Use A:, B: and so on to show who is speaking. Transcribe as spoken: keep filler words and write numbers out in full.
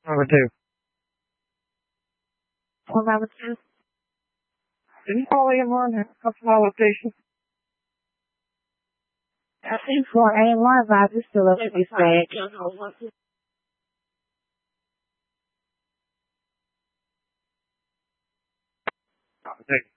A: Number two.
B: What number two?
A: Didn't call him on a consultation.
B: I think for A one, but I just still a bit bad.
A: Number two.